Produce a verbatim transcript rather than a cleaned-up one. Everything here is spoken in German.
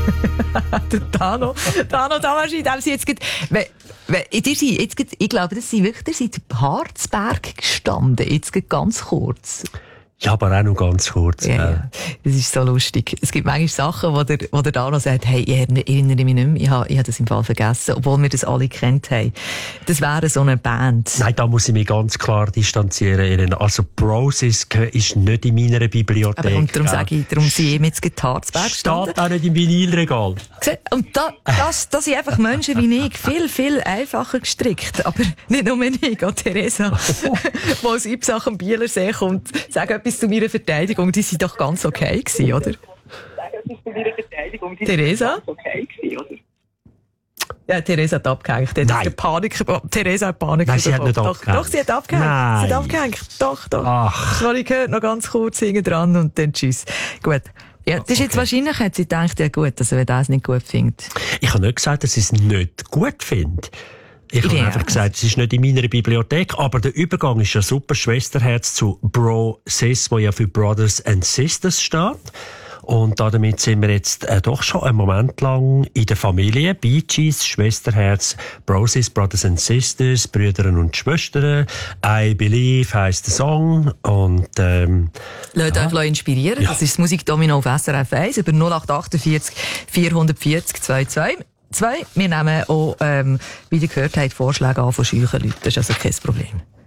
Der Dano, Dano Damasch, in dem sie jetzt geht, ich glaube, das sind wirklich, sie sind in Harzberg gestanden, jetzt geht ganz kurz. Ja, aber auch noch ganz kurz. Ja, ja. Das ist so lustig. Es gibt manchmal Sachen, wo der, wo der Dano sagt, hey, ich erinnere mich nicht mehr, ich habe, ich habe das im Fall vergessen, obwohl wir das alle gekannt haben. Das wäre so eine Band. Nein, da muss ich mich ganz klar distanzieren. Also Broses ist nicht in meiner Bibliothek. Aber und darum sage ich, darum sind eben jetzt in Harzberg gestanden. Steht auch nicht im Vinylregal. Und da, das, das sind einfach Menschen wie ich, viel, viel einfacher gestrickt. Aber nicht nur ich, auch Theresa, die aus Ipsach am Bielersee kommt, sagt etwas zu meiner Verteidigung, die sind doch ganz okay gewesen, oder? Theresa? Ja, Theresa hat abgehängt. Nein. Panik, Theresa hat Panik. Nein, sie hat nicht doch, abgehängt. doch, sie hat abgehängt. Nein. Sie hat abgehängt. Doch, doch. Ach. Sorry, gehört noch ganz kurz hinten dran und dann tschüss. Gut. Ja, das ist jetzt Okay. wahrscheinlich, hat sie gedacht, ja gut, also wenn er es nicht gut findet. Ich habe nicht gesagt, dass ich es nicht gut finde. Ich habe Ja. einfach gesagt, es ist nicht in meiner Bibliothek, aber der Übergang ist ja super. Schwesterherz zu Bro Sis, wo ja für Brothers and Sisters steht. Und damit sind wir jetzt äh, doch schon einen Moment lang in der Familie. Bee Gees, Schwesterherz, Bro Sis, Brothers and Sisters, Brüder und Schwestern. I Believe heisst der Song. Und ähm, Lasst ja. euch inspirieren. Ja. Das ist das Musikdomino auf S R F eins über null acht achtundvierzig vierhundertvierzig zweiundzwanzig. Zwei. Wir nehmen auch, ähm, wie ihr gehört habt, Vorschläge an von scheuchen Leuten. Das ist also kein Problem.